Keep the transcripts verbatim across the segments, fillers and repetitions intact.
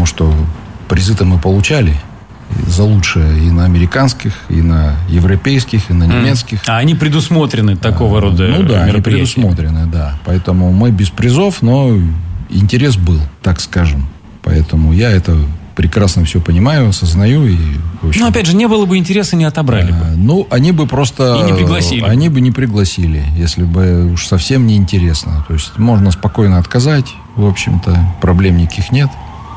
потому что призы-то мы получали за лучшее и на американских, и на европейских, и на немецких. А они предусмотрены такого а, рода ну, да, мероприятия? они предусмотрены, да. Поэтому мы без призов, но интерес был, так скажем. Поэтому я это прекрасно все понимаю, осознаю. И, в общем, ну, опять же, не было бы интереса, не отобрали а, бы. Ну, они бы просто... И не пригласили. Они бы не пригласили, если бы уж совсем не интересно. То есть, можно спокойно отказать. В общем-то, проблем никаких нет.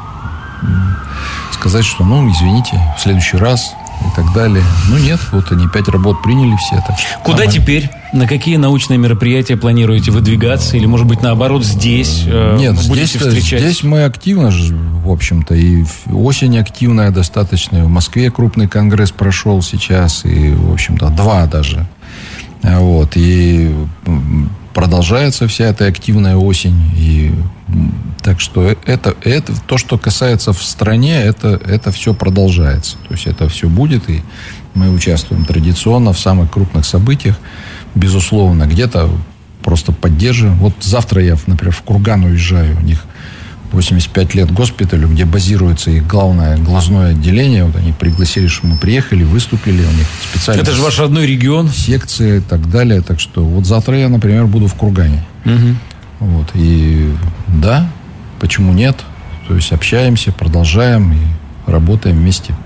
Сказать, что, ну, извините, в следующий раз и так далее. Ну, нет, вот они пять работ приняли все. Так, куда нормально. Теперь? На какие научные мероприятия планируете выдвигаться? Или, может быть, наоборот, здесь э, нет, будете здесь, встречать? Здесь мы активно, в общем-то, и осень активная достаточно. В Москве крупный конгресс прошел сейчас, и, в общем-то, два даже. Вот, и продолжается вся эта активная осень, и так что это, это то, что касается в стране, это, это все продолжается. То есть это все будет, и мы участвуем традиционно в самых крупных событиях, безусловно, где-то просто поддерживаем. Вот завтра я, например, в Курган уезжаю, у них восемьдесят пять лет госпиталю, где базируется их главное глазное отделение. Вот они пригласили, чтобы мы приехали, выступили, у них специально. Это же ваш родной регион. Секции и так далее. Так что вот завтра я, например, буду в Кургане. Угу. Вот. И да, почему нет? То есть общаемся, продолжаем и работаем вместе.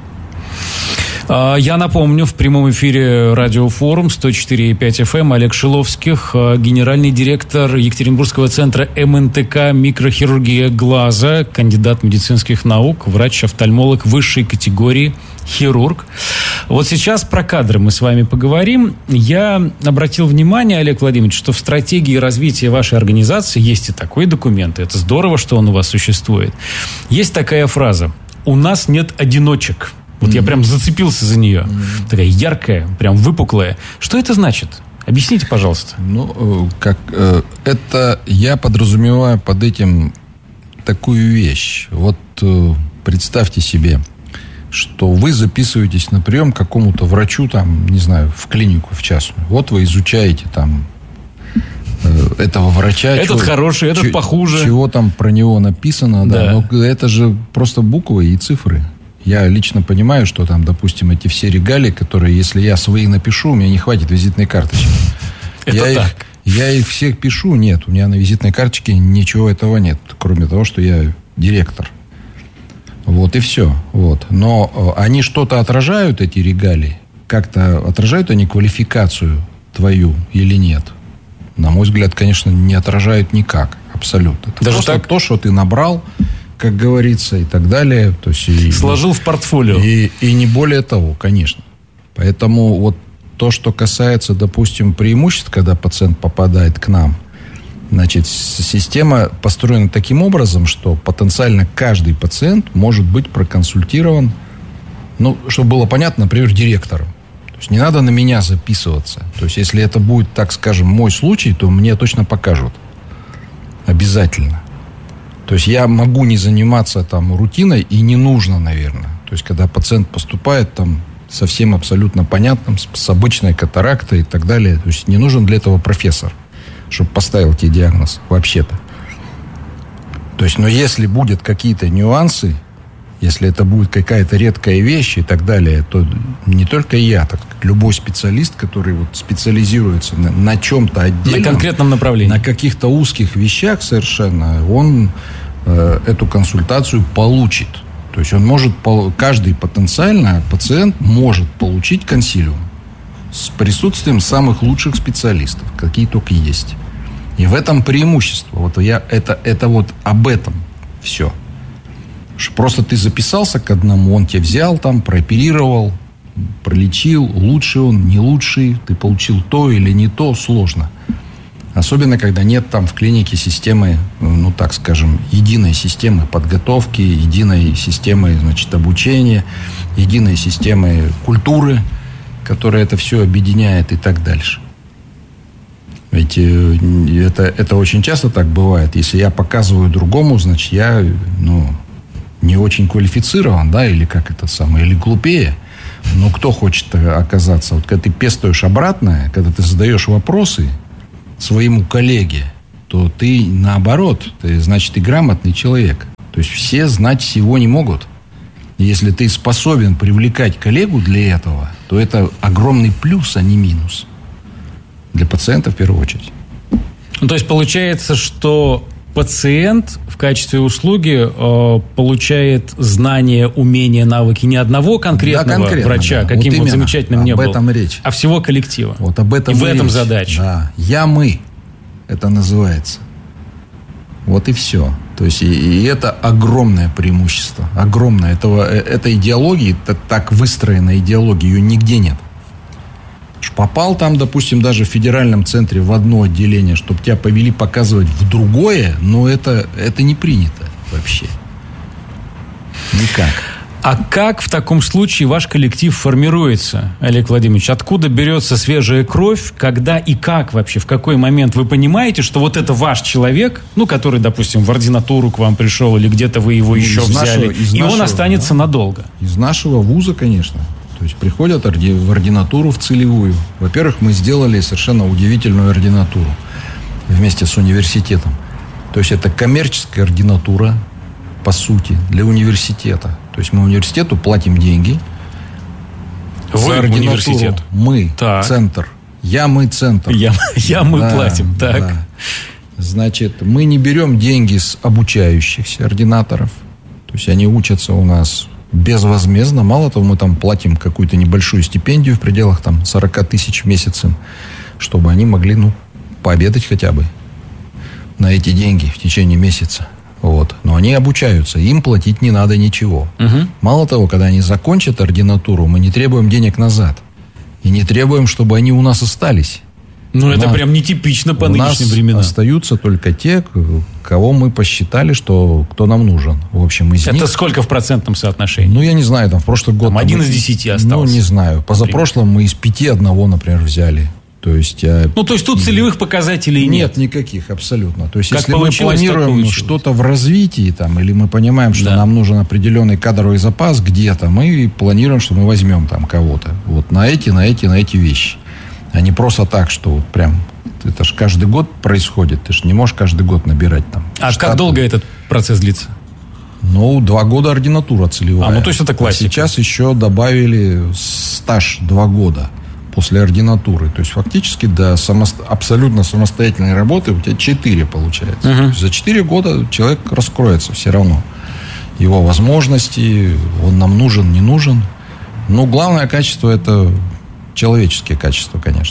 Я напомню, в прямом эфире радиофорум сто четыре и пять эф эм Олег Шиловских, генеральный директор Екатеринбургского центра эм эн тэ ка «Микрохирургия глаза», кандидат медицинских наук, врач-офтальмолог высшей категории, хирург. Вот сейчас про кадры мы с вами поговорим. Я обратил внимание, Олег Владимирович, что в стратегии развития вашей организации есть и такой документ. Это здорово, что он у вас существует. Есть такая фраза: «У нас нет одиночек». Вот mm-hmm. я прям зацепился за нее. Mm-hmm. Такая яркая, прям выпуклая. Что это значит? Объясните, пожалуйста. Ну, как это я подразумеваю под этим такую вещь. Вот представьте себе, что вы записываетесь на прием к какому-то врачу, там, не знаю, в клинику, в частную. Вот вы изучаете там этого врача. Этот чего, хороший, этот чего, похуже. Чего там про него написано. Да. Да. Но это же просто буквы и цифры. Я лично понимаю, что там, допустим, эти все регалии, которые, если я свои напишу, у меня не хватит визитной карточки. Это я так. Их, я их всех пишу, нет. У меня на визитной карточке ничего этого нет, кроме того, что я директор. Вот и все. Вот. Но они что-то отражают, эти регалии? Как-то отражают они квалификацию твою или нет? На мой взгляд, конечно, не отражают никак. Абсолютно. Это даже просто так? То, что ты набрал, как говорится, и так далее. То есть, и, сложил в портфолио. И, и не более того, конечно. Поэтому вот то, что касается, допустим, преимуществ, когда пациент попадает к нам, значит, система построена таким образом, что потенциально каждый пациент может быть проконсультирован, ну, чтобы было понятно, например, директором. То есть не надо на меня записываться. То есть если это будет, так скажем, мой случай, то мне точно покажут. Обязательно. То есть я могу не заниматься там рутиной, и не нужно, наверное. То есть когда пациент поступает там совсем абсолютно понятным, с, с обычной катарактой и так далее, то есть не нужен для этого профессор, чтобы поставил тебе диагноз вообще-то. То есть, но если будут какие-то нюансы, если это будет какая-то редкая вещь и так далее, то не только я, так любой специалист, который вот специализируется на, на чем-то отдельном, на конкретном направлении, на каких-то узких вещах совершенно, он э, эту консультацию получит. То есть он может, каждый потенциально пациент может получить консилиум с присутствием самых лучших специалистов, какие только есть. И в этом преимущество. Вот я, это, это вот об этом все. Просто ты записался к одному, он тебя взял там, прооперировал, пролечил, лучший он, не лучший, ты получил то или не то, сложно. Особенно, когда нет там в клинике системы, ну так скажем, единой системы подготовки, единой системы, значит, обучения, единой системы культуры, которая это все объединяет и так дальше. Ведь это, это очень часто так бывает. Если я показываю другому, значит, я, ну, не очень квалифицирован, да, или как это самое, или глупее. Но кто хочет оказаться? Вот когда ты пестуешь обратное, когда ты задаешь вопросы своему коллеге, то ты наоборот, ты, значит, ты грамотный человек. То То есть все знать всего не могут. И если ты способен привлекать коллегу для этого, то это огромный плюс, а не минус. Для пациента в первую очередь. Ну, то есть получается, что пациент в качестве услуги э, получает знания, умения, навыки не одного конкретного да, конкретно, врача, да. каким вот, вот замечательным не был, об этом речь. А всего коллектива. Вот об этом и в речь. этом задача. Да. Я-мы. Это называется. Вот и все. То есть, и, и это огромное преимущество. Огромное. Этого, этой идеологии, так выстроенной идеологии, ее нигде нет. Попал там, допустим, даже в федеральном центре в одно отделение, чтобы тебя повели показывать в другое, но это, это не принято вообще. Никак. А как в таком случае ваш коллектив формируется, Олег Владимирович? Откуда берется свежая кровь? Когда и как вообще? В какой момент вы понимаете, что вот это ваш человек, ну, который, допустим, в ординатуру к вам пришел, или где-то вы его еще из взяли, нашего, и нашего, он останется да, надолго? Из нашего вуза, конечно. То есть приходят в ординатуру в целевую. Во-первых, мы сделали совершенно удивительную ординатуру вместе с университетом. То есть это коммерческая ординатура, по сути, для университета. То есть мы университету платим деньги. Вы университет? Мы, так. Центр. Я, мы, центр. Я, я мы да, платим, так. Да. Значит, мы не берем деньги с обучающихся ординаторов. То есть они учатся у нас безвозмездно. Мало того, мы там платим какую-то небольшую стипендию в пределах там сорок тысяч в месяц, чтобы они могли, ну, пообедать хотя бы на эти деньги в течение месяца. Вот. Но они обучаются, им платить не надо ничего. Угу. Мало того, когда они закончат ординатуру, мы не требуем денег назад. И не требуем, чтобы они у нас остались. Ну, это нас, прям нетипично по нынешним временам. У нас остаются только те, кого мы посчитали, что кто нам нужен. В общем, из это них... сколько в процентном соотношении? Ну, я не знаю, там в прошлый год... Там один из десяти остался. Ну, не знаю. Позапрошлом мы из пяти одного, например, взяли. То есть, ну, то есть тут целевых показателей нет? Нет никаких, абсолютно. То есть, как если мы планируем что-то в развитии, там, или мы понимаем, что да. нам нужен определенный кадровый запас где-то, мы планируем, что мы возьмем там кого-то. Вот на эти, на эти, на эти вещи. А не просто так, что вот прям... Это же каждый год происходит. Ты же не можешь каждый год набирать там. А штат. Как долго этот процесс длится? Ну, два года ординатура целевая. А, ну то есть это классика. А сейчас еще добавили стаж два года после ординатуры. То есть фактически до самосто... абсолютно самостоятельной работы у тебя четыре получается. Угу. За четыре года человек раскроется все равно. Его возможности, он нам нужен, не нужен. Но главное качество — это человеческие качества, конечно.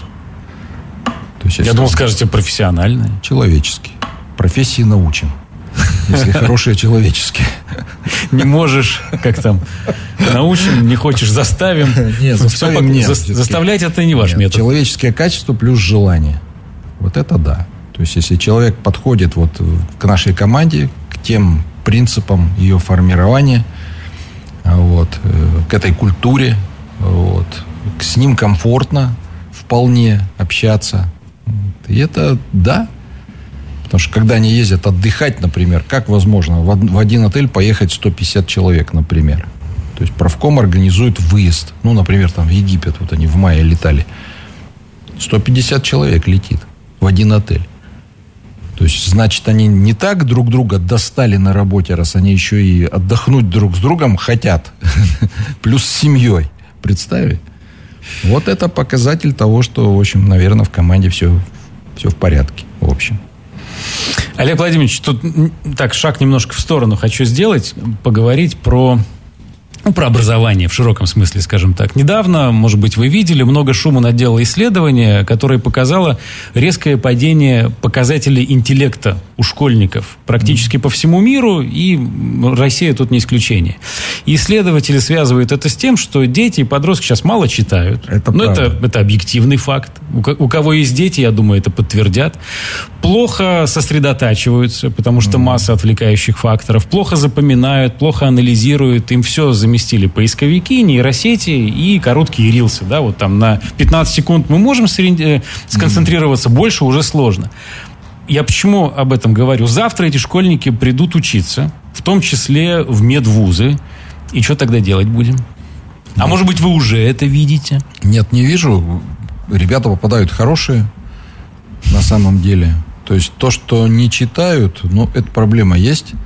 То есть, я думал, скажете профессиональные. Человеческие. Профессии научим. Если хорошие человеческие. Не можешь, как там, научим, не хочешь, заставим. Нет, заставим нет. Заставлять — это не ваш нет, метод. Человеческие качества плюс желание. Вот это да. То есть, если человек подходит вот к нашей команде, к тем принципам ее формирования, вот, к этой культуре, вот, с ним комфортно вполне общаться. И это да. Потому что когда они ездят отдыхать, например, как возможно в один отель поехать сто пятьдесят человек, например. То есть правком организует выезд. Ну, например, там в Египет, вот они в мае летали. сто пятьдесят человек летит в один отель. То есть, значит, они не так друг друга достали на работе, раз они еще и отдохнуть друг с другом хотят. Плюс с семьей. Представили? Вот это показатель того, что, в общем, наверное, в команде все, все в порядке, в общем. Олег Владимирович, тут так шаг немножко в сторону хочу сделать, поговорить про, ну, про образование в широком смысле, скажем так. Недавно, может быть, вы видели, много шума наделало исследование, которое показало резкое падение показателей интеллекта у школьников практически mm. по всему миру, и Россия тут не исключение. И исследователи связывают это с тем, что дети и подростки сейчас мало читают. Это Но это, это объективный факт. У, у кого есть дети, я думаю, это подтвердят. Плохо сосредотачиваются, потому что mm. масса отвлекающих факторов. Плохо запоминают, плохо анализируют. Им все заместили поисковики, нейросети и короткие рилсы. Да? Вот там на пятнадцать секунд мы можем сконцентрироваться, mm. больше уже сложно. Я почему об этом говорю? Завтра эти школьники придут учиться, в том числе в медвузы. И что тогда делать будем? А ну, может быть, вы уже это видите? Нет, не вижу. Ребята попадают хорошие, на самом деле. То есть, то, что не читают, ну, эта проблема есть.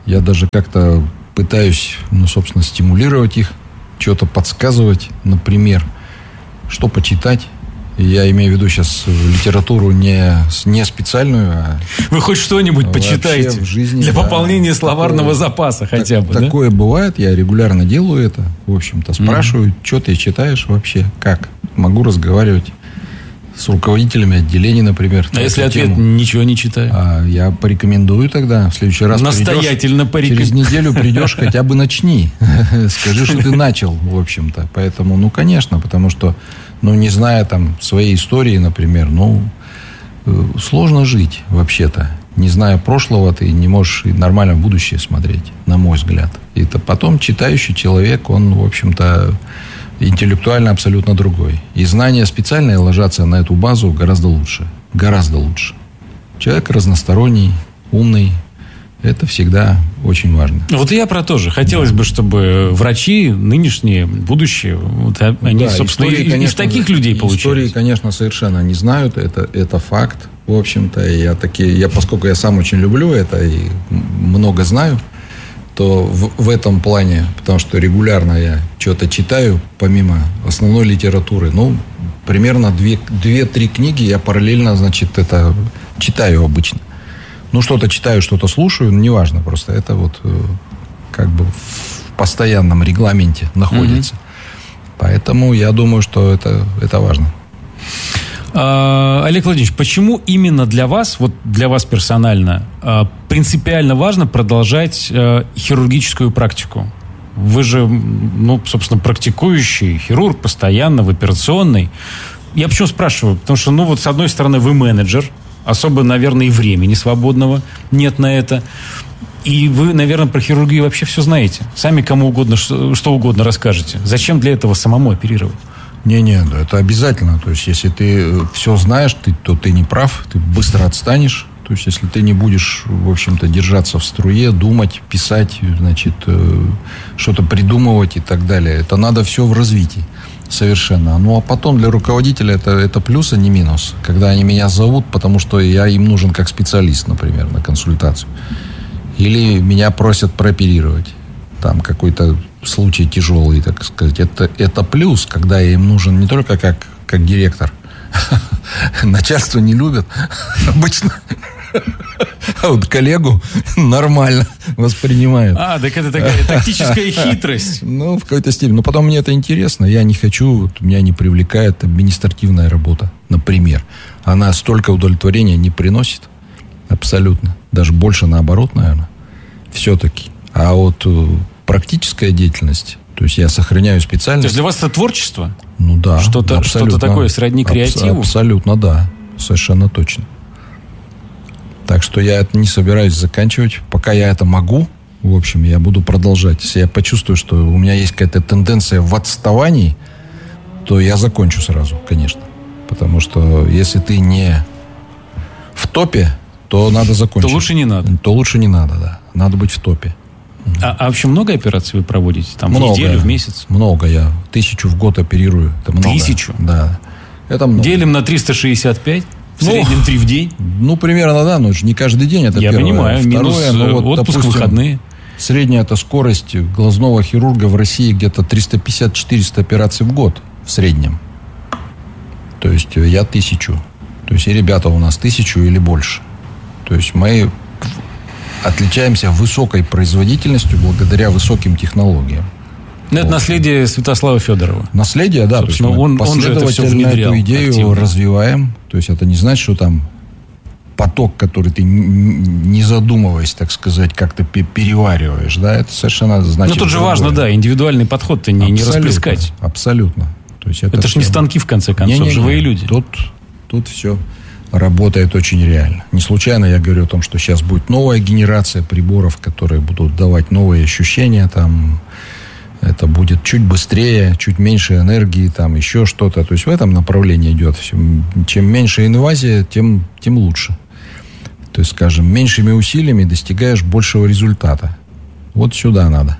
Я даже как-то пытаюсь, ну, собственно, стимулировать их, что-то подсказывать, например, что почитать. Я имею в виду сейчас литературу не, не специальную, а... Вы хоть что-нибудь почитаете в жизни, для да, пополнения словарного такое, запаса хотя так, бы, да? Такое бывает, я регулярно делаю это. В общем-то, спрашиваю, mm-hmm. что ты читаешь вообще, как? Могу разговаривать с руководителями отделений, например. А если ответ тему. Ничего не читаю? А я порекомендую тогда. В следующий раз настоятельно порекомендую. Через неделю придешь, хотя бы начни. Скажи, что ты начал, в общем-то. Поэтому, ну, конечно, потому что, ну, не зная там своей истории, например, ну, сложно жить вообще-то. Не зная прошлого, ты не можешь нормально в будущее смотреть, на мой взгляд. И это потом читающий человек, он, в общем-то, интеллектуально абсолютно другой. И знания специальные ложатся на эту базу гораздо лучше. Гораздо лучше. Человек разносторонний, умный. Это всегда очень важно. Вот и я про то же. Хотелось да. бы, чтобы врачи нынешние, будущие, вот они, да, собственно, истории, и, конечно, из таких людей получились. Истории, конечно, совершенно не знают. Это, это факт, в общем-то. И я такие, я, поскольку я сам очень люблю это и много знаю, то в, в этом плане, потому что регулярно я что-то читаю, помимо основной литературы, ну, примерно две-три книги я параллельно, значит, это читаю обычно. Ну, что-то читаю, что-то слушаю, неважно, просто это вот как бы в постоянном регламенте находится. Mm-hmm. Поэтому я думаю, что это, это важно. Олег Владимирович, почему именно для вас, вот для вас персонально, принципиально важно продолжать хирургическую практику? Вы же, ну, собственно, практикующий хирург постоянно в операционной. Я почему спрашиваю? Потому что, ну, вот с одной стороны, вы менеджер, особо, наверное, и времени свободного нет на это. И вы, наверное, про хирургию вообще все знаете. Сами кому угодно, что, что угодно расскажете. Зачем для этого самому оперировать? Не-не, это обязательно. То есть, если ты все знаешь, ты, то ты не прав, ты быстро отстанешь. То есть, если ты не будешь, в общем-то, держаться в струе, думать, писать, значит, что-то придумывать и так далее, это надо все в развитии совершенно. Ну, а потом для руководителя это, это плюс, а не минус. Когда они меня зовут, потому что я им нужен как специалист, например, на консультацию. Или меня просят прооперировать. Там какой-то случай тяжелый, так сказать. Это, это плюс, когда я им нужен не только как, как директор. Начальство не любят обычно. А вот коллегу нормально воспринимают. А, так это такая тактическая хитрость. Ну, в какой-то степени. Но потом мне это интересно. Я не хочу, меня не привлекает административная работа, например. Она столько удовлетворения не приносит. Абсолютно. Даже больше наоборот, наверное. Все-таки. А вот практическая деятельность, то есть я сохраняю специальность. То есть для вас это творчество? Ну да. Что-то, что-то такое сродни креативу? Абс- абсолютно, да. Совершенно точно. Так что я это не собираюсь заканчивать. Пока я это могу, в общем, я буду продолжать. Если я почувствую, что у меня есть какая-то тенденция в отставании, то я закончу сразу, конечно. Потому что если ты не в топе, то надо закончить. То лучше не надо. То лучше не надо, да. Надо быть в топе. А, а вообще много операций вы проводите? Там, много, в неделю, в месяц? Много. Я тысячу в год оперирую. Это много. Тысячу? Да. Это много. Делим на триста шестьдесят пять? В ну, среднем три в день? Ну, примерно, да. Но это же не каждый день. Это Я первое. понимаю. Второе, минус ну, вот, отпуск, допустим, выходные. Средняя это скорость глазного хирурга в России где-то триста пятьдесят - четыреста операций в год. В среднем. То есть я тысячу. То есть и ребята у нас тысячу или больше. То есть мы отличаемся высокой производительностью благодаря высоким технологиям. Но это наследие Святослава Федорова. Наследие, да. Собственно, то есть мы он, последовательно он же это все внедрял эту идею активно. развиваем. То есть это не значит, что там поток, который ты не задумываясь, так сказать, как-то перевариваешь. Да, это совершенно значит. Ну тут же другое. Важно, да, индивидуальный подход-то не, не расплескать. Абсолютно. То есть это это же не станки, в конце концов, не, не, живые не. люди. Тут, тут все работает очень реально. Не случайно я говорю о том, что сейчас будет новая генерация приборов, которые будут давать новые ощущения. Там, это будет чуть быстрее, чуть меньше энергии, там еще что-то. То есть в этом направлении идет все. Чем меньше инвазия, тем, тем лучше. То есть, скажем, меньшими усилиями достигаешь большего результата. Вот сюда надо.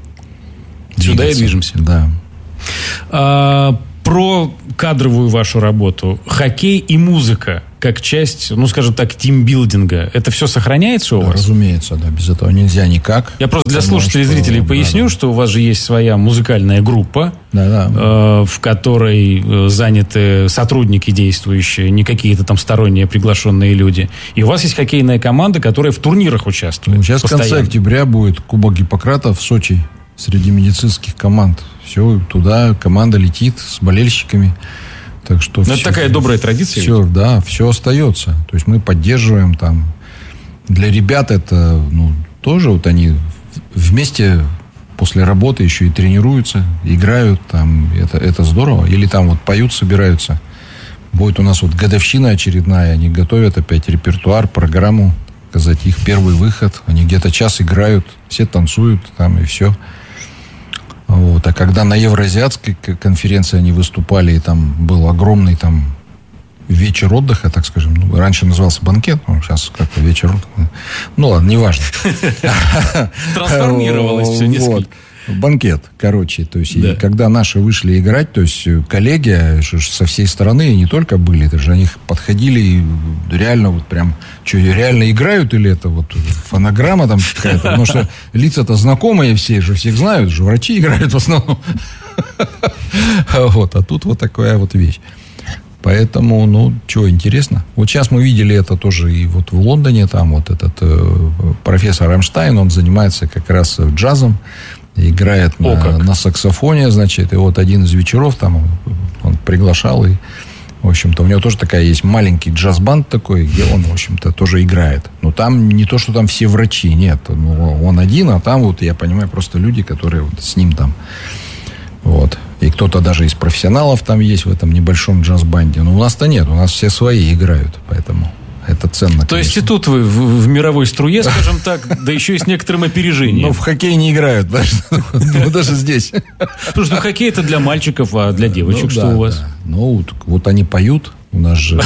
Сюда двигаться. И движемся. Да. А, про кадровую вашу работу. Хоккей и музыка. как часть, ну, скажем так, тимбилдинга. Это все сохраняется у да, вас? Разумеется, да. Без этого нельзя никак. Я просто для Потому слушателей и что, зрителей да, поясню, да. что у вас же есть своя музыкальная группа, да, да. Э, в которой заняты сотрудники действующие, не какие-то там сторонние приглашенные люди. И у вас есть хоккейная команда, которая в турнирах участвует. Ну, сейчас постоянно. в конце октября будет Кубок Гиппократа в Сочи среди медицинских команд. Все, туда команда летит с болельщиками. Так что все, это такая добрая традиция. Все, ведь? Да, все остается. То есть мы поддерживаем там. Для ребят это, ну, тоже вот они вместе после работы еще и тренируются, играют там. Это, это здорово. Или там вот поют, собираются. Будет у нас вот годовщина очередная. Они готовят опять репертуар, программу. Сказать, их первый выход. Они где-то час играют, все танцуют там и все. Вот. А когда на Евроазиатской конференции они выступали, и там был огромный там вечер отдыха, так скажем. Ну, раньше назывался банкет, но сейчас как-то вечер отдыха. Ну ладно, неважно. Трансформировалось все несколько. Банкет, короче. То есть, да. И когда наши вышли играть, то есть коллеги со всей страны не только были, даже они подходили и реально вот прям, что, реально играют или это вот фонограмма там какая-то? Потому что лица-то знакомые все же, всех знают, же врачи играют в основном. Вот, а тут вот такая вот вещь. Поэтому, ну, что, интересно. Вот сейчас мы видели это тоже и вот в Лондоне, там вот этот э, профессор Рамштайн, он занимается как раз джазом, играет на, на саксофоне, значит, и вот один из вечеров там он приглашал, и, в общем-то, у него тоже такая есть маленький джаз-банд такой, где он, в общем-то, тоже играет. Но там не то, что там все врачи, нет, ну, он один, а там вот, я понимаю, просто люди, которые вот с ним там, вот. И кто-то даже из профессионалов там есть в этом небольшом джаз-банде. Но у нас-то нет, у нас все свои играют, поэтому это ценно. То есть и тут вы в, в мировой струе, скажем так, да еще и с некоторым опережением. Но в хоккей не играют, даже здесь. Потому что хоккей это для мальчиков, а для девочек что у вас? Ну, вот они поют, у нас же...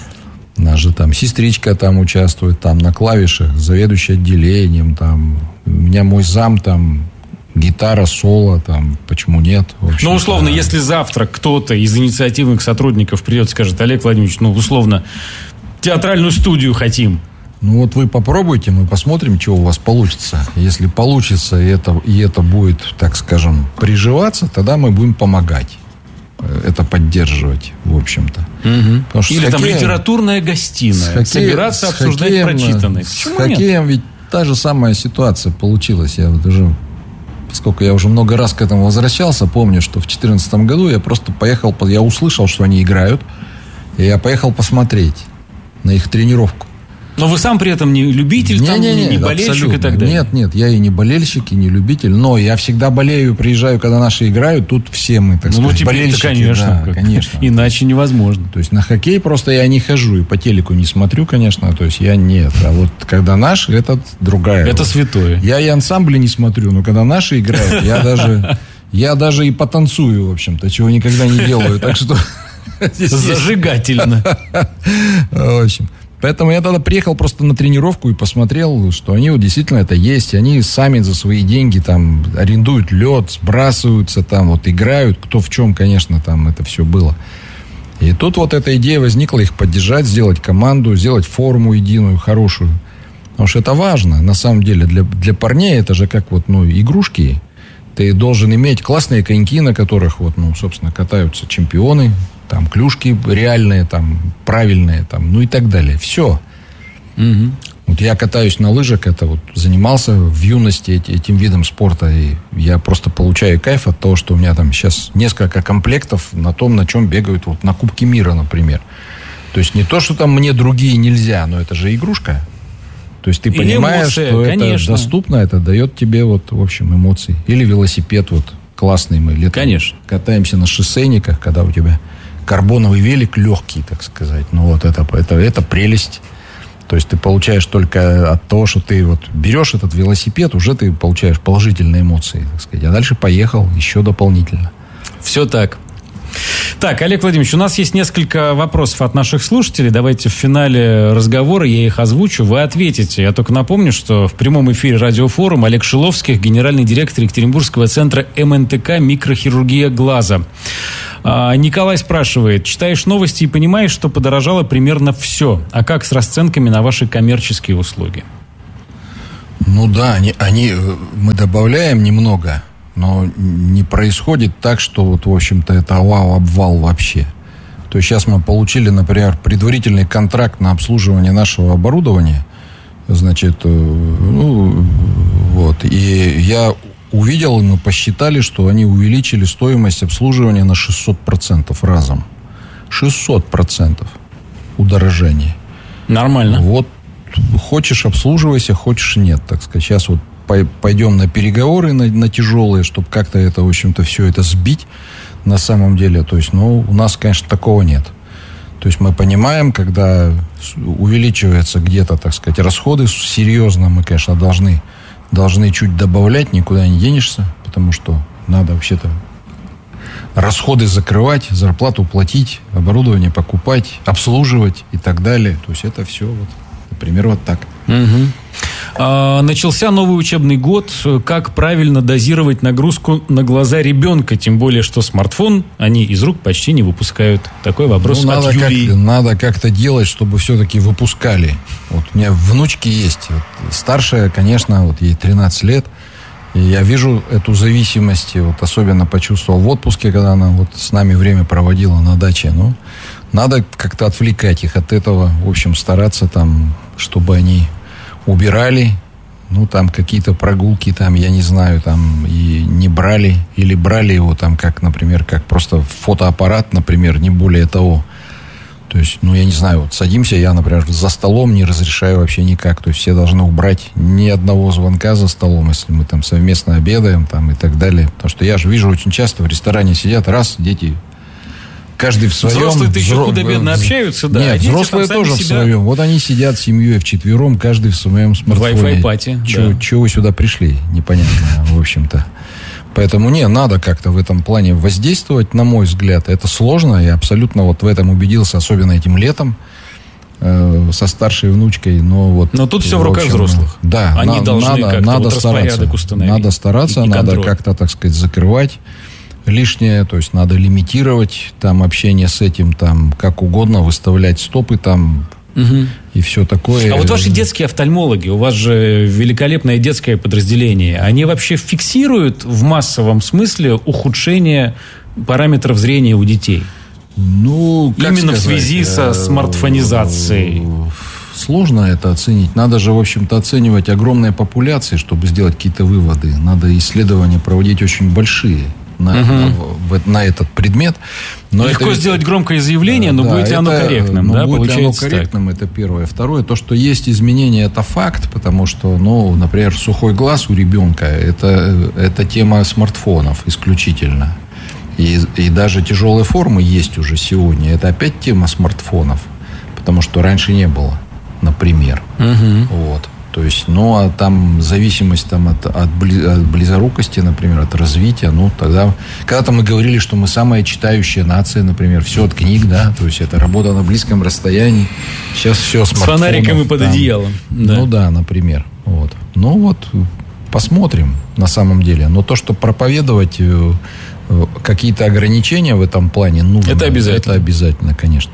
У нас же там сестричка там участвует, там на клавишах, заведующий отделением, там, у меня мой зам там... Гитара, соло, там, почему нет? Ну, условно, если завтра кто-то из инициативных сотрудников придет и скажет: Олег Владимирович, ну, условно, театральную студию хотим. Ну, вот вы попробуйте, мы посмотрим, что у вас получится. Если получится, и это, и это будет, так скажем, приживаться, тогда мы будем помогать это поддерживать, в общем-то. Угу. Или хоккеем, там литературная гостиная. Хоккеем, собираться, обсуждать хоккеем, прочитанное. С хоккеем ведь та же самая ситуация получилась. Я вот уже... Поскольку я уже много раз к этому возвращался, помню, что в две тысячи четырнадцатом году я просто поехал, я услышал, что они играют, и я поехал посмотреть на их тренировку. Но вы сам при этом не любитель, не, там, не, не, не болельщик абсолютно. И так далее? Нет, нет, я и не болельщик, и не любитель, но я всегда болею, приезжаю, когда наши играют, тут все мы, так ну, сказать, болельщики. Конечно, да, конечно. Иначе невозможно. То есть на хоккей просто я не хожу, и по телеку не смотрю, конечно, то есть я нет. А вот когда наши, это другая. Это святое. Я и ансамбли не смотрю, но когда наши играют, я даже, я даже и потанцую, в общем-то, чего никогда не делаю, так что... Зажигательно. В общем... Поэтому я тогда приехал просто на тренировку и посмотрел, что они вот действительно это есть. Они сами за свои деньги там арендуют лед, сбрасываются там, вот играют. Кто в чем, конечно, там это все было. И тут вот эта идея возникла их поддержать, сделать команду, сделать форму единую, хорошую. Потому что это важно, на самом деле. Для, для парней это же как вот, ну, игрушки. Ты должен иметь классные коньки, на которых вот, ну, собственно, катаются чемпионы. Там клюшки реальные, там правильные, там, ну и так далее. Все. Угу. Вот я катаюсь на лыжах, это вот занимался в юности этим видом спорта, и я просто получаю кайф от того, что у меня там сейчас несколько комплектов на том, на чем бегают вот на Кубке мира, например. То есть не то, что там мне другие нельзя, но это же игрушка. То есть ты и понимаешь, эмоции, что конечно. Это доступно, это дает тебе вот, в общем, эмоции. Или велосипед вот классный, мы летом конечно. Катаемся на шоссейниках, когда у тебя карбоновый велик легкий, так сказать. Ну, вот это, это, это прелесть. То есть ты получаешь только от того, что ты вот берешь этот велосипед, уже ты получаешь положительные эмоции, так сказать. А дальше поехал еще дополнительно. Все так. Так, Олег Владимирович, у нас есть несколько вопросов от наших слушателей. Давайте в финале разговора я их озвучу. Вы ответите. Я только напомню, что в прямом эфире радиофорум Олег Шиловских, генеральный директор Екатеринбургского центра эм эн тэ ка «Микрохирургия глаза». А, Николай спрашивает: читаешь новости и понимаешь, что подорожало примерно все. А как с расценками на ваши коммерческие услуги? Ну да, они, они, мы добавляем немного, но не происходит так, что вот, в общем-то, это вау-обвал вообще. То есть сейчас мы получили, например, предварительный контракт на обслуживание нашего оборудования. Значит, ну, вот. И я увидел, мы посчитали, что они увеличили стоимость обслуживания на шестьсот процентов разом. шестьсот процентов удорожание. Нормально. Вот. Хочешь — обслуживайся, хочешь — нет, так сказать. Сейчас вот пойдем на переговоры, на, на тяжелые, чтобы как-то это, в общем-то, все это сбить на самом деле. То есть, ну, у нас, конечно, такого нет. То есть мы понимаем, когда увеличивается где-то, так сказать, расходы серьезно, мы, конечно, должны, должны чуть добавлять, никуда не денешься, потому что надо вообще-то расходы закрывать, зарплату платить, оборудование покупать, обслуживать и так далее. То есть это все вот, например, вот так. Угу. А, начался новый учебный год. Как правильно дозировать нагрузку на глаза ребенка? Тем более, что смартфон они из рук почти не выпускают. Такой вопрос ну, от надо Юрии. Как, надо как-то делать, чтобы все-таки выпускали. Вот у меня внучки есть. Вот, старшая, конечно, вот ей тринадцать лет. И я вижу эту зависимость. Вот особенно почувствовал в отпуске, когда она вот с нами время проводила на даче. Ну, надо как-то отвлекать их от этого. В общем, стараться там, чтобы они убирали, ну, там, какие-то прогулки, там, я не знаю, там, и не брали, или брали его, там, как, например, как просто фотоаппарат, например, не более того. То есть, ну, я не знаю, вот садимся, я, например, за столом не разрешаю вообще никак, то есть все должны убрать ни одного звонка за столом, если мы там совместно обедаем, там, и так далее. Потому что я же вижу очень часто в ресторане сидят, раз, дети... Каждый в своем. Взрослые-то еще взро... худо-бедно общаются, да. Нет, а взрослые тоже себя... в своем. Вот они сидят семьей вчетвером, каждый в своем смартфоне. Wi-Fi пати. Чего да. вы сюда пришли? Непонятно, в общем-то. Поэтому не, надо как-то в этом плане воздействовать, на мой взгляд. Это сложно, я абсолютно вот в этом убедился, особенно этим летом, э, со старшей внучкой. Но, вот, но тут все в, в руках общем, взрослых. Да, они на, должны надо, как-то надо вот стараться, распорядок установить. Надо стараться, и, и надо как-то, так сказать, закрывать лишнее, то есть надо лимитировать там общение с этим, там как угодно, выставлять стопы там угу. и все такое. А вот ваши детские офтальмологи, у вас же великолепное детское подразделение, они вообще фиксируют в массовом смысле ухудшение параметров зрения у детей? Ну, как именно сказать, в связи со смартфонизацией. Сложно это оценить. Надо же, в общем-то, оценивать огромные популяции, чтобы сделать какие-то выводы. Надо исследования проводить очень большие. На, угу. на, на этот предмет. Но Легко это, сделать громкое заявление, но да, будет ли оно это, корректным? Ну, да, будет ли оно корректным, так. Это первое. Второе, то, что есть изменения, это факт, потому что, ну, например, сухой глаз у ребенка, это, это тема смартфонов исключительно. И, и даже тяжелые формы есть уже сегодня. Это опять тема смартфонов, потому что раньше не было, например. Угу. Вот. То есть, ну, а там зависимость там, от, от, близ, от близорукости, например, от развития, ну, тогда... Когда-то мы говорили, что мы самая читающая нация, например, все от книг, да, то есть, это работа на близком расстоянии. Сейчас все смартфонов. С фонариком и под там, одеялом. Да. Ну, да, например. Вот. Ну, вот, посмотрим на самом деле. Но то, что проповедовать э, э, какие-то ограничения в этом плане, нужно. Это обязательно. Это обязательно, конечно.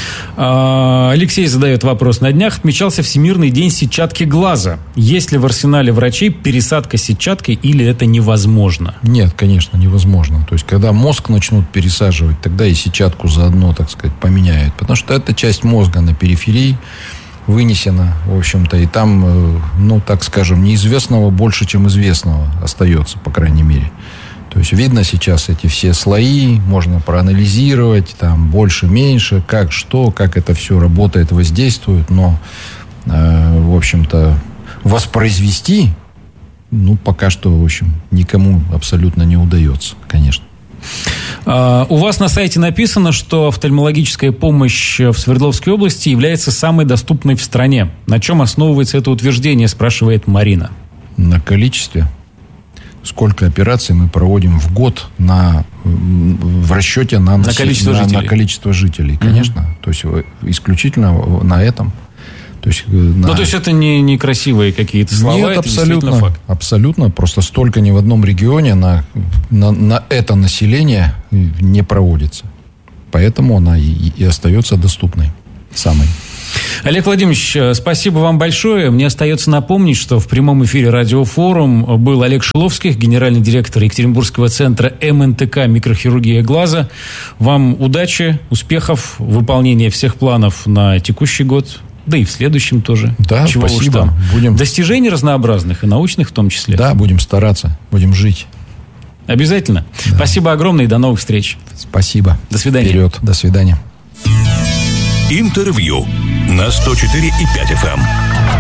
Алексей задает вопрос. На днях отмечался Всемирный день сетчатки глаза. Есть ли в арсенале врачей пересадка сетчаткой или это невозможно? Нет, конечно, невозможно. То есть, когда мозг начнут пересаживать, тогда и сетчатку заодно, так сказать, поменяют. Потому что эта часть мозга на периферии вынесена, в общем-то, и там, ну, так скажем, неизвестного больше, чем известного остается, по крайней мере. То есть видно сейчас эти все слои, можно проанализировать, там больше, меньше, как, что, как это все работает, воздействует, но, э, в общем-то, воспроизвести, ну, пока что, в общем, никому абсолютно не удается, конечно. Uh, у вас на сайте написано, что офтальмологическая помощь в Свердловской области является самой доступной в стране. На чем основывается это утверждение, спрашивает Марина. На количестве. Сколько операций мы проводим в год на в расчете на, на, количество, на, жителей. на количество жителей, конечно. Mm-hmm. То есть исключительно на этом. То есть, на... Ну, то есть это не, не красивые какие-то слова, Нет, это абсолютно, факт. Абсолютно. Просто столько ни в одном регионе на, на, на это население не проводится. Поэтому она и, и остается доступной самой. Олег Владимирович, спасибо вам большое. Мне остается напомнить, что в прямом эфире «Радиофорум» был Олег Шиловских, генеральный директор Екатеринбургского центра эм эн тэ ка «Микрохирургия глаза». Вам удачи, успехов, выполнения всех планов на текущий год, да и в следующем тоже. Да, Чего спасибо. Будем... Достижений разнообразных и научных в том числе. Да, будем стараться, будем жить. Обязательно. Да. Спасибо огромное и до новых встреч. Спасибо. До свидания. Вперед. До свидания. Интервью на сто четыре и пять эф эм.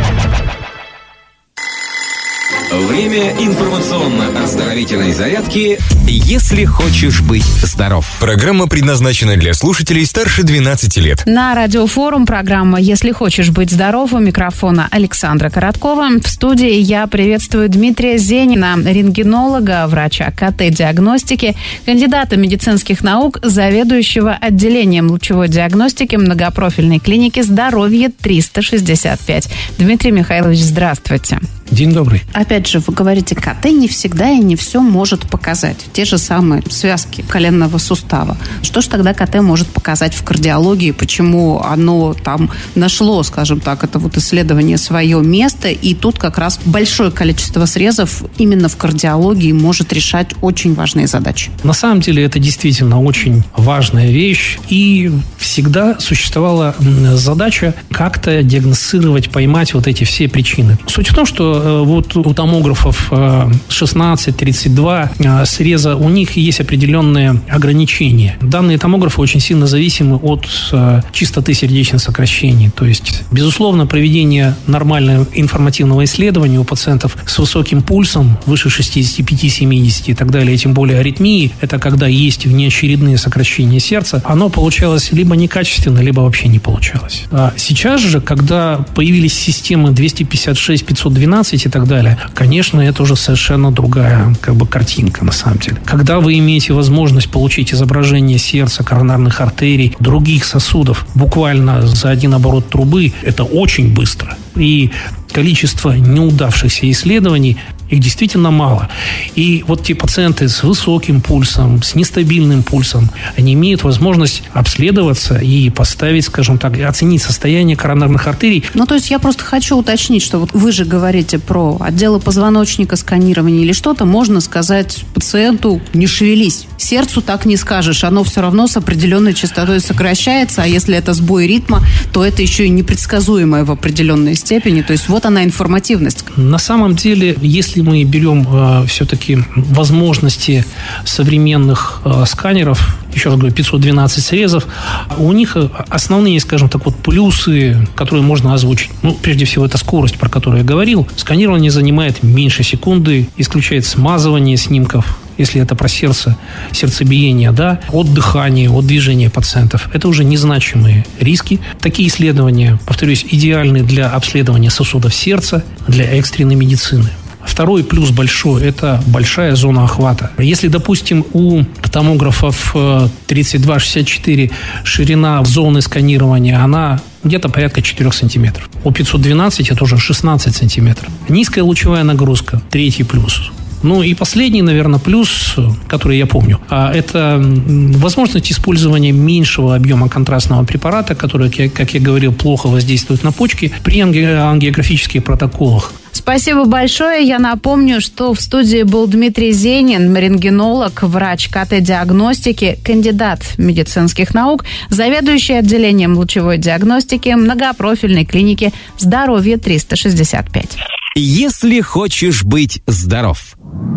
Время информационно-оздоровительной зарядки «Если хочешь быть здоров». Программа предназначена для слушателей старше двенадцати лет. На Радиофорум программа «Если хочешь быть здоров», у микрофона Александра Короткова. В студии я приветствую Дмитрия Зенина, рентгенолога, врача ка тэ-диагностики, кандидата медицинских наук, заведующего отделением лучевой диагностики многопрофильной клиники «Здоровье триста шестьдесят пять». Дмитрий Михайлович, здравствуйте. День добрый. Опять же, вы говорите, ка тэ не всегда и не все может показать. Те же самые связки коленного сустава. Что же тогда ка тэ может показать в кардиологии? Почему оно там нашло, скажем так, это вот исследование свое место, и тут как раз большое количество срезов именно в кардиологии может решать очень важные задачи? На самом деле это действительно очень важная вещь, и всегда существовала задача как-то диагностировать, поймать вот эти все причины. Суть в том, что вот у томографов шестнадцать тридцать два среза, у них есть определенные ограничения. Данные томографы очень сильно зависимы от частоты сердечных сокращений. То есть, безусловно, проведение нормального информативного исследования у пациентов с высоким пульсом, выше шестьдесят пять семьдесят и так далее, и тем более аритмии, это когда есть внеочередные сокращения сердца, оно получалось либо некачественно, либо вообще не получалось. А сейчас же, когда появились системы двести пятьдесят шесть пятьсот двенадцать и так далее, конечно, это уже совершенно другая как бы картинка на самом деле. Когда вы имеете возможность получить изображение сердца, коронарных артерий, других сосудов буквально за один оборот трубы, это очень быстро. И количество неудавшихся исследований, их действительно мало. И вот те пациенты с высоким пульсом, с нестабильным пульсом, они имеют возможность обследоваться и поставить, скажем так, оценить состояние коронарных артерий. Ну, то есть я просто хочу уточнить, что вот вы же говорите про отделы позвоночника, сканирование или что-то, можно сказать пациенту: не шевелись. Сердцу так не скажешь, оно все равно с определенной частотой сокращается, а если это сбой ритма, то это еще и непредсказуемое в определенной степени. То есть вот она информативность. На самом деле, если мы берем э, все-таки возможности современных э, сканеров, еще раз говорю, пятьсот двенадцать срезов, у них основные, скажем так, вот плюсы, которые можно озвучить. Ну, прежде всего, это скорость, про которую я говорил. Сканирование занимает меньше секунды, исключает смазывание снимков, если это про сердце, сердцебиение, да, от дыхания, от движения пациентов. Это уже незначимые риски. Такие исследования, повторюсь, идеальны для обследования сосудов сердца, для экстренной медицины. Второй плюс большой – это большая зона охвата. Если, допустим, у томографов тридцать два шестьдесят четыре ширина зоны сканирования, она где-то порядка четыре сантиметров. У пятьсот двенадцать это уже шестнадцать сантиметров. Низкая лучевая нагрузка – третий плюс. Ну и последний, наверное, плюс, который я помню, это возможность использования меньшего объема контрастного препарата, который, как я говорил, плохо воздействует на почки при ангиографических протоколах. Спасибо большое. Я напомню, что в студии был Дмитрий Зенин, рентгенолог, врач ка тэ-диагностики, кандидат медицинских наук, заведующий отделением лучевой диагностики многопрофильной клиники «Здоровье триста шестьдесят пять». Если хочешь быть здоров.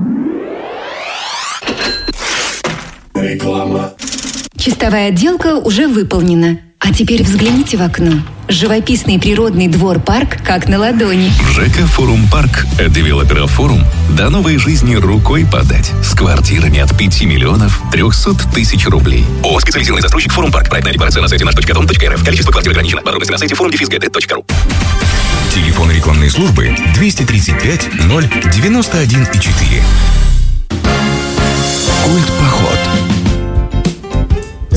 Реклама. Чистовая отделка уже выполнена. А теперь взгляните в окно. Живописный природный двор-парк как на ладони. В ЖК «Форум Парк» от девелопера «Форум» до новой жизни рукой подать. С квартирами от пяти миллионов трехсот тысяч рублей. О, специализированный застройщик «Форум Парк». Проектная декларация на сайте наш точка дом точка эр эф. Количество квартир ограничено. Подробности на сайте форум дефис гэ дэ точка ру. Телефон рекламной службы двести тридцать пять ноль девяносто один четыре. Культ-поход.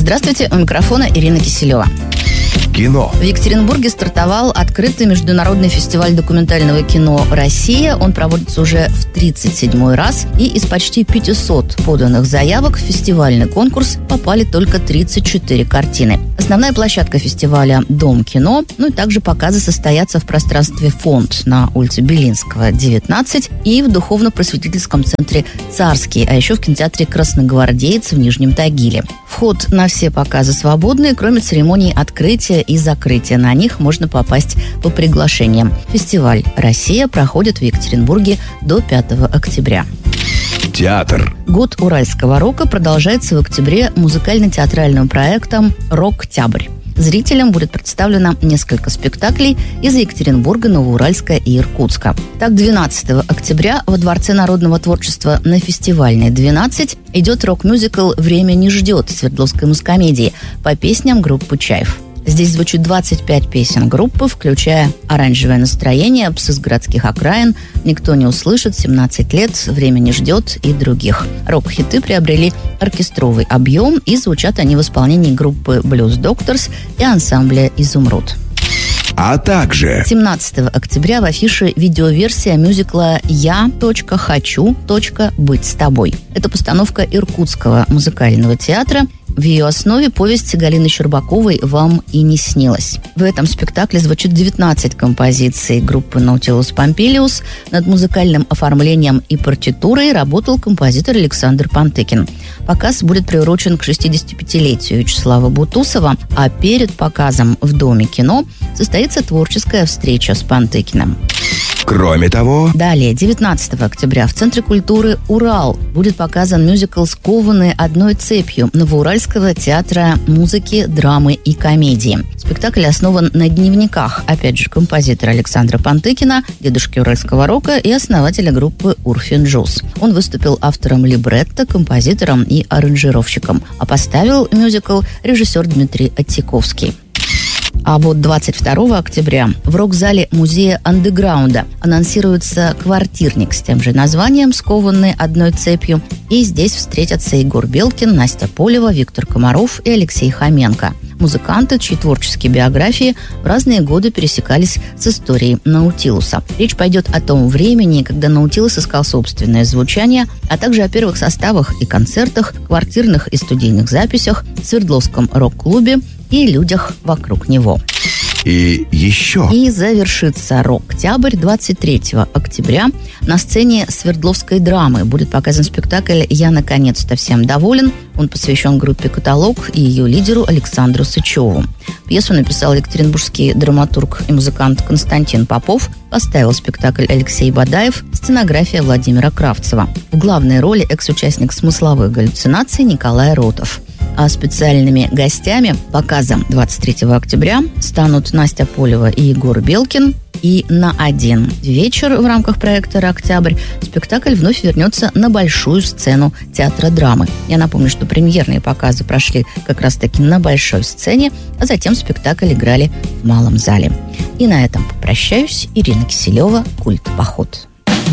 Здравствуйте, у микрофона Ирина Киселева. Кино. В Екатеринбурге стартовал открытый международный фестиваль документального кино «Россия». Он проводится уже в тридцать седьмой раз. И из почти пятисот поданных заявок в фестивальный конкурс попали только тридцать четыре картины. Основная площадка фестиваля – Дом кино. Ну и также показы состоятся в пространстве «Фонд» на улице Белинского, девятнадцать, и в духовно-просветительском центре «Царский», а еще в кинотеатре «Красногвардеец» в Нижнем Тагиле. Вход на все показы свободный, кроме церемонии открытия и закрытия. На них можно попасть по приглашениям. Фестиваль «Россия» проходит в Екатеринбурге до пятого октября. Театр. Год уральского рока продолжается в октябре музыкально-театральным проектом «Рок-Тябрь». Зрителям будет представлено несколько спектаклей из Екатеринбурга, Новоуральска и Иркутска. Так, двенадцатого октября во Дворце народного творчества на Фестивальной, двенадцать, идет рок-мюзикл «Время не ждет» Свердловской музкомедии по песням группы «Чайф». Здесь звучит двадцать пять песен группы, включая «Оранжевое настроение», «Псы с городских окраин», «Никто не услышит», «семнадцать лет», «Время не ждет» и других. Рок-хиты приобрели оркестровый объем, и звучат они в исполнении группы «Блюз Докторс» и ансамбля «Изумруд». А также семнадцатого октября в афише видеоверсия мюзикла «Я. Хочу. Быть с тобой». Это постановка Иркутского музыкального театра. В ее основе повесть Галины Щербаковой «Вам и не снилось». В этом спектакле звучит девятнадцать композиций группы «Наутилус Помпилиус». Над музыкальным оформлением и партитурой работал композитор Александр Пантыкин. Показ будет приурочен к шестидесятипятилетию Вячеслава Бутусова, а перед показом в Доме кино состоится творческая встреча с Пантыкиным. Кроме того, далее, девятнадцатого октября в Центре культуры «Урал» будет показан мюзикл «Скованные одной цепью» Новоуральского театра музыки, драмы и комедии. Спектакль основан на дневниках, опять же, композитора Александра Пантыкина, дедушки уральского рока и основателя группы «Урфин Джуз». Он выступил автором либретто, композитором и аранжировщиком, а поставил мюзикл режиссер Дмитрий Оттиковский. А вот двадцать второго октября в рок-зале музея андеграунда анонсируется квартирник с тем же названием «Скованный одной цепью». И здесь встретятся Егор Белкин, Настя Полева, Виктор Комаров и Алексей Хоменко. Музыканты, чьи творческие биографии в разные годы пересекались с историей Наутилуса. Речь пойдет о том времени, когда Наутилус искал собственное звучание, а также о первых составах и концертах, квартирных и студийных записях, Свердловском рок-клубе и людях вокруг него. И еще. И завершится «Рок-Тябрь» двадцать третьего октября. На сцене Свердловской драмы будет показан спектакль «Я наконец-то всем доволен». Он посвящен группе «Каталог» и ее лидеру Александру Сычеву. Пьесу написал екатеринбургский драматург и музыкант Константин Попов. Поставил спектакль Алексей Бадаев, сценография Владимира Кравцева. В главной роли экс-участник смысловых галлюцинаций Николай Ротов. А специальными гостями показа двадцать третьего октября станут Настя Полева и Егор Белкин. И на один вечер в рамках проекта «Рок-Тябрь» спектакль вновь вернется на большую сцену театра драмы. Я напомню, что премьерные показы прошли как раз-таки на большой сцене, а затем спектакль играли в малом зале. И на этом попрощаюсь. Ирина Киселева, «Культ Поход».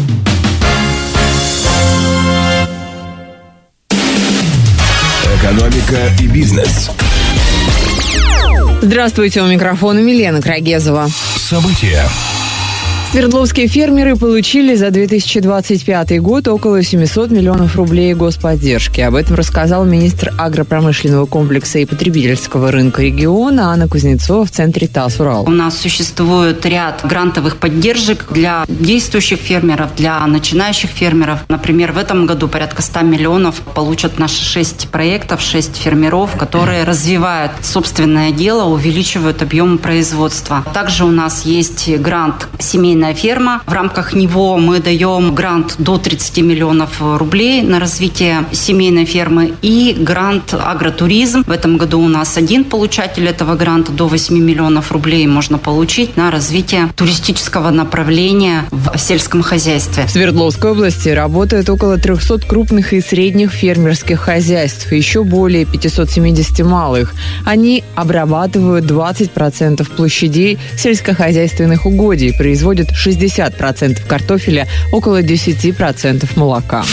Экономика и бизнес. Здравствуйте, у микрофона Милена Крагезова. События. Свердловские фермеры получили за две тысячи двадцать пятый год около семьсот миллионов рублей господдержки. Об этом рассказал министр агропромышленного комплекса и потребительского рынка региона Анна Кузнецова в центре ТАСС «Урал». У нас существует ряд грантовых поддержек для действующих фермеров, для начинающих фермеров. Например, в этом году порядка ста миллионов получат наши шесть проектов, шесть фермеров, которые развивают собственное дело, увеличивают объем производства. Также у нас есть грант «Семейный ферма». В рамках него мы даем грант до тридцати миллионов рублей на развитие семейной фермы и грант «Агротуризм». В этом году у нас один получатель этого гранта, до восьми миллионов рублей можно получить на развитие туристического направления в сельском хозяйстве. В Свердловской области работает около трехсот крупных и средних фермерских хозяйств, еще более пятисот семидесяти малых. Они обрабатывают двадцать процентов площадей сельскохозяйственных угодий, производят шестьдесят процентов картофеля, около десять процентов молока.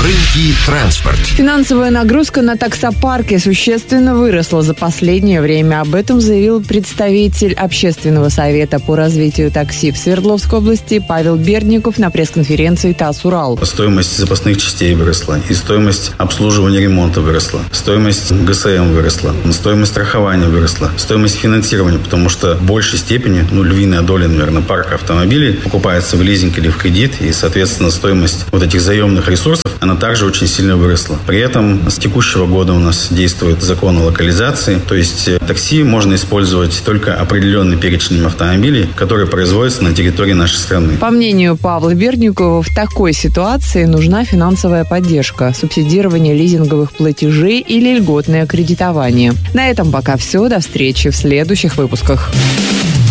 Рынки транспорт. Финансовая нагрузка на таксопарки существенно выросла за последнее время. Об этом заявил представитель Общественного совета по развитию такси в Свердловской области Павел Бердников на пресс-конференции ТАСС «Урал». Стоимость запасных частей выросла, и стоимость обслуживания ремонта выросла, стоимость ГСМ выросла, стоимость страхования выросла, стоимость финансирования, потому что в большей степени, ну, львиная доля, наверное, парка автомобилей покупается в лизинг или в кредит, и, соответственно, стоимость вот этих заемных ресурсов, она также очень сильно выросла. При этом с текущего года у нас действует закон о локализации, то есть такси можно использовать только определенный перечень автомобилей, которые производятся на территории нашей страны. По мнению Павла Бердникова, в такой ситуации нужна финансовая поддержка, субсидирование лизинговых платежей или льготное кредитование. На этом пока все. До встречи в следующих выпусках.